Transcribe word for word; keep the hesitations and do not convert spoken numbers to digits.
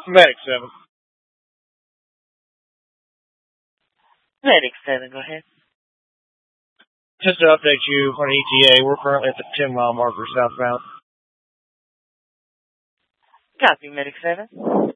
Medic seven. Medic seven, go ahead. Just to update you on E T A, we're currently at the ten mile marker southbound. Copy, Medic seven.